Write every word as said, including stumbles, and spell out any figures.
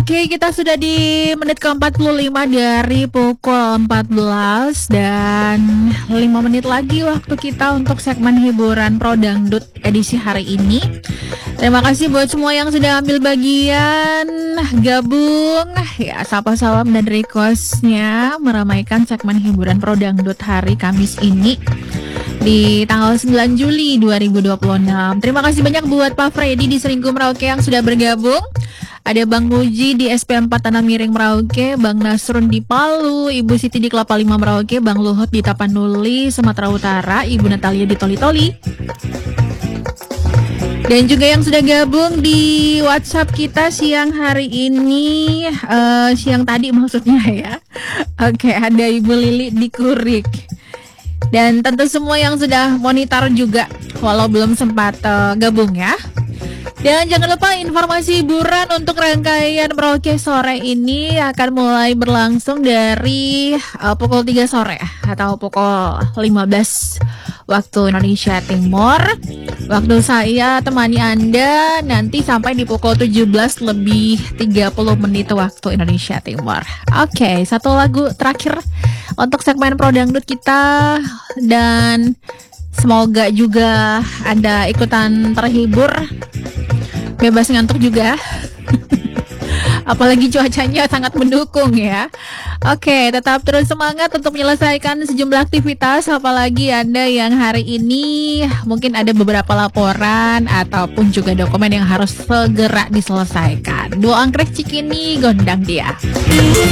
Oke, kita sudah di menit ke empat puluh lima dari pukul empat belas dan lima menit lagi waktu kita untuk segmen hiburan Pro Dangdut edisi hari ini. Terima kasih buat semua yang sudah ambil bagian, gabung, ya sapa salam dan requestnya meramaikan segmen hiburan Pro Dangdut hari Kamis ini di tanggal sembilan Juli dua ribu dua puluh enam. Terima kasih banyak buat Pak Freddy di Seringgu Merauke yang sudah bergabung. Ada Bang Muji di S P empat Tanah Miring Merauke, Bang Nasrun di Palu, Ibu Siti di Kelapa Lima Merauke, Bang Luhut di Tapanuli, Sumatera Utara, Ibu Natalia di Toli-Toli. Dan juga yang sudah gabung di WhatsApp kita siang hari ini, uh, siang tadi maksudnya ya. Oke, ada Ibu Lili di Kurik. Dan tentu semua yang sudah monitor juga, walau belum sempat uh, gabung ya. Dan jangan lupa informasi hiburan untuk rangkaian Merauke sore ini akan mulai berlangsung dari uh, pukul tiga sore atau pukul lima belas waktu Indonesia Timur. Waktu saya temani Anda nanti sampai di pukul tujuh belas lebih tiga puluh menit waktu Indonesia Timur. Oke, satu lagu terakhir untuk segmen Pro Dangdut kita dan semoga juga Anda ikutan terhibur, bebas ngantuk juga. Apalagi cuacanya sangat mendukung ya. Oke, tetap terus semangat untuk menyelesaikan sejumlah aktivitas. Apalagi Anda yang hari ini mungkin ada beberapa laporan ataupun juga dokumen yang harus segera diselesaikan. Dua anggrek cikini gondang dia.